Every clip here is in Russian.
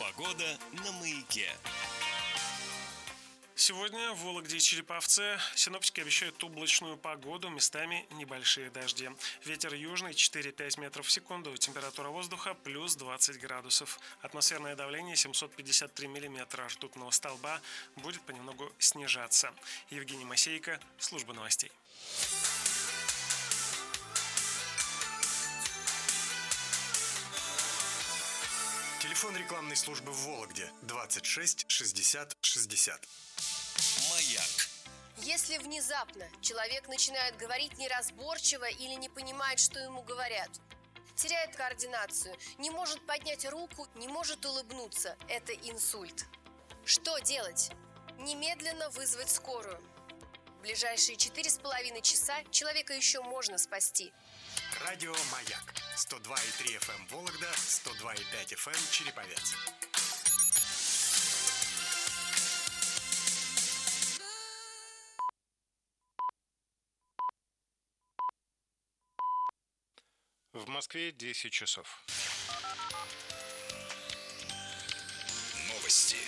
Погода на маяке. Сегодня в Вологде и Череповце синоптики обещают облачную погоду, местами небольшие дожди. Ветер южный 4-5 метров в секунду, температура воздуха плюс 20 градусов. Атмосферное давление 753 миллиметра ртутного столба будет понемногу снижаться. Евгений Масейко, служба новостей. Телефон рекламной службы в Вологде 26 60 60. Маяк. Если внезапно человек начинает говорить неразборчиво или не понимает, что ему говорят, теряет координацию, не может поднять руку, не может улыбнуться, это инсульт. Что делать? Немедленно вызвать скорую. В ближайшие 4,5 часа человека еще можно спасти. Радио «Маяк» 102,3 FM Вологда, 102,5 FM Череповец. В Москве 10 часов. Новости.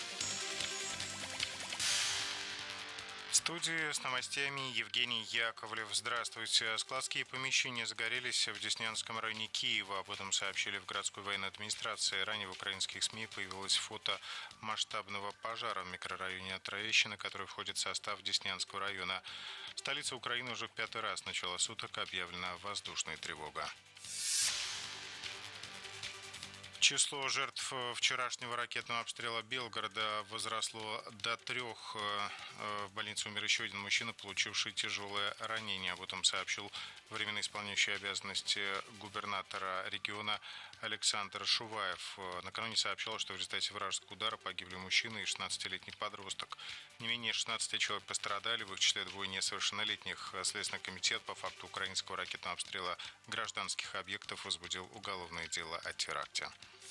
В студии с новостями Евгений Яковлев. Здравствуйте. Складские помещения загорелись в Деснянском районе Киева. Об этом сообщили в городской военной администрации. Ранее в украинских СМИ появилось фото масштабного пожара в микрорайоне Троещина, который входит в состав Деснянского района. В столице Украины уже в 5-й раз с начала суток объявлена воздушная тревога. Число жертв вчерашнего ракетного обстрела Белгорода возросло до 3. В больнице умер еще один мужчина, получивший тяжелое ранение. Об этом сообщил временно исполняющий обязанности губернатора региона Александр Шуваев. Накануне сообщал, что в результате вражеского удара погибли мужчина и 16-летний подросток. Не менее 16 человек пострадали, в их числе 2 несовершеннолетних. Следственный комитет по факту украинского ракетного обстрела гражданских объектов возбудил уголовное дело о теракте.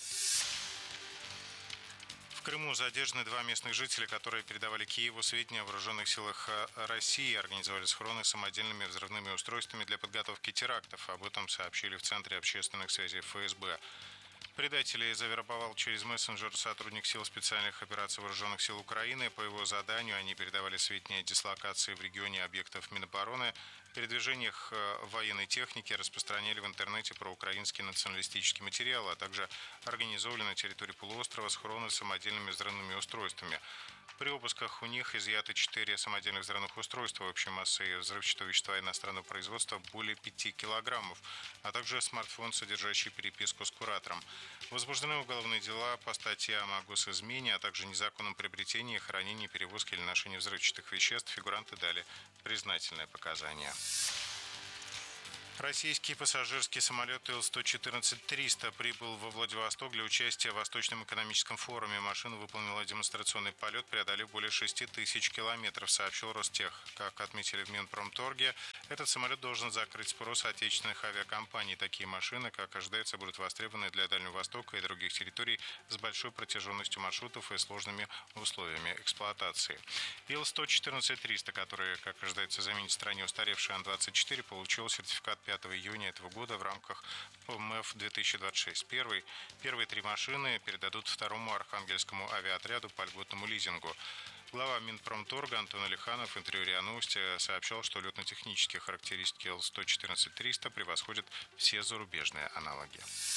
В Крыму задержаны 2 местных жителя, которые передавали Киеву сведения о вооруженных силах России, организовали схроны с самодельными взрывными устройствами для подготовки терактов. Об этом сообщили в Центре общественных связей ФСБ. Предателей завербовал через мессенджер сотрудник сил специальных операций вооруженных сил Украины. По его заданию они передавали сведения о дислокации в регионе объектов Минобороны, передвижениях военной техники, распространяли в интернете проукраинские националистические материалы, а также организовали на территории полуострова схроны с самодельными взрывными устройствами. При обысках у них изъяты 4 самодельных взрывных устройства общей массой взрывчатого вещества иностранного производства более 5 килограммов, а также смартфон, содержащий переписку с куратором. Возбуждены уголовные дела по статьям о госизмене, а также незаконном приобретении, хранении, перевозке или ношении взрывчатых веществ. Фигуранты дали признательные показания. Российский пассажирский самолет Ил-114-300 прибыл во Владивосток для участия в Восточном экономическом форуме. Машина выполнила демонстрационный полет, преодолев более 6 тысяч километров, сообщил Ростех. Как отметили в Минпромторге, этот самолет должен закрыть спрос отечественных авиакомпаний. Такие машины, как ожидается, будут востребованы для Дальнего Востока и других территорий с большой протяженностью маршрутов и сложными условиями эксплуатации. Ил-114-300, который, как ожидается, заменит в стране устаревший Ан-24, получил сертификат 5 июня этого года в рамках ПМФ-2026. Первые 3 машины передадут 2-му Архангельскому авиаотряду по льготному лизингу. Глава Минпромторга Антон Алиханов в интервью РИА Новости сообщал, что летно-технические характеристики Ил-114-300 превосходят все зарубежные аналоги.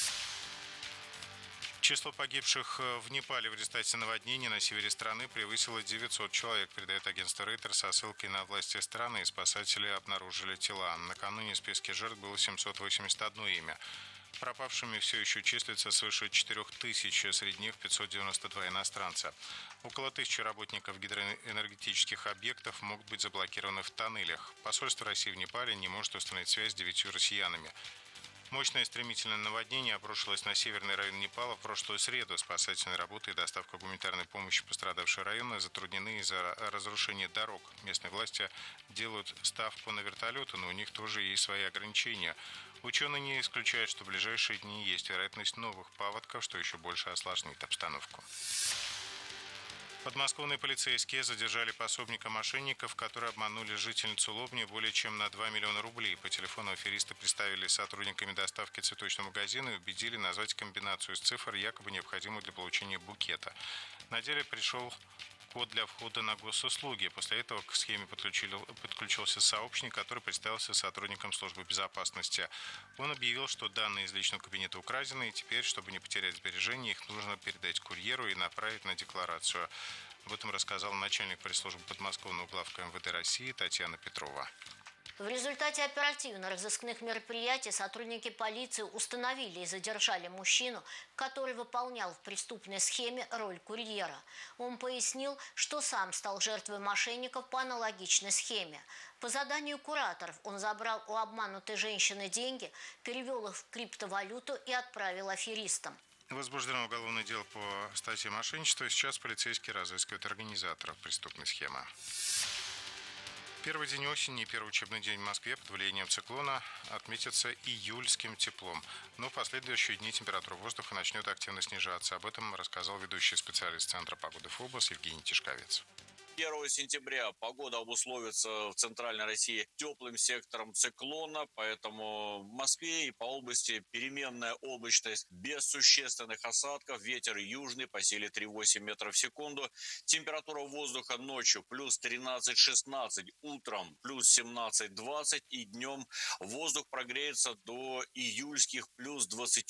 Число погибших в Непале в результате наводнения на севере страны превысило 900 человек, передает агентство Рейтер со ссылкой на власти страны. Спасатели обнаружили тела. Накануне в списке жертв было 781 имя. Пропавшими все еще числится свыше 4000, среди них 592 иностранца. Около 1000 работников гидроэнергетических объектов могут быть заблокированы в тоннелях. Посольство России в Непале не может установить связь с 9 россиянами. Мощное стремительное наводнение обрушилось на северный район Непала в прошлую среду. Спасательные работы и доставка гуманитарной помощи в пострадавшие районы затруднены из-за разрушения дорог. Местные власти делают ставку на вертолеты, но у них тоже есть свои ограничения. Ученые не исключают, что в ближайшие дни есть вероятность новых паводков, что еще больше осложнит обстановку. Подмосковные полицейские задержали пособника мошенников, которые обманули жительницу Лобни более чем на 2 миллиона рублей. По телефону аферисты представили сотрудниками доставки цветочного магазина и убедили назвать комбинацию из цифр, якобы необходимую для получения букета. На деле пришел код для входа на госуслуги. После этого к схеме подключился сообщник, который представился сотрудником службы безопасности. Он объявил, что данные из личного кабинета украдены, и теперь, чтобы не потерять сбережения, их нужно передать курьеру и направить на декларацию. Об этом рассказал начальник пресс-службы подмосковного главка МВД России Татьяна Петрова. В результате оперативно-розыскных мероприятий сотрудники полиции установили и задержали мужчину, который выполнял в преступной схеме роль курьера. Он пояснил, что сам стал жертвой мошенников по аналогичной схеме. По заданию кураторов он забрал у обманутой женщины деньги, перевел их в криптовалюту и отправил аферистам. Возбуждено уголовное дело по статье мошенничества. Сейчас полицейские разыскивают организаторов преступной схемы. Первый день осени и первый учебный день в Москве под влиянием циклона отметится июльским теплом. Но в последующие дни температура воздуха начнет активно снижаться. Об этом рассказал ведущий специалист Центра погоды ФОБОС Евгений Тишковец. 1 сентября погода обусловится в Центральной России теплым сектором циклона, поэтому в Москве и по области переменная облачность без существенных осадков, ветер южный по силе 3,8 метров в секунду, температура воздуха ночью плюс 13-16, утром плюс 17-20 и днем воздух прогреется до июльских плюс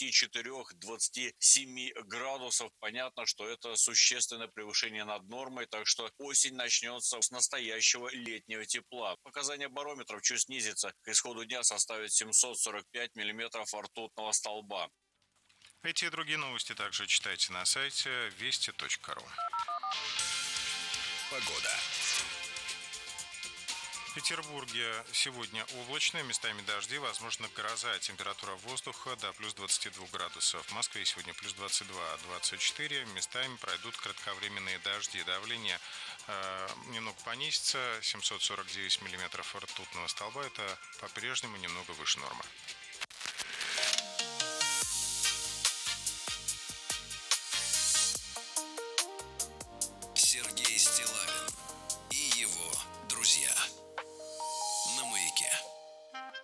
24-27 градусов. Понятно, что это существенное превышение над нормой, так что осень начнется с настоящего летнего тепла. Показания барометров чуть снизится. К исходу дня составит 745 миллиметров ртутного столба. Эти и другие новости также читайте на сайте вести.ру. Погода. В Петербурге сегодня облачно, местами дожди, возможно гроза. Температура воздуха до плюс 22 градусов. В Москве сегодня плюс 22-24. Местами пройдут кратковременные дожди. Давление немного понизится. 749 миллиметров ртутного столба. Это по-прежнему немного выше нормы.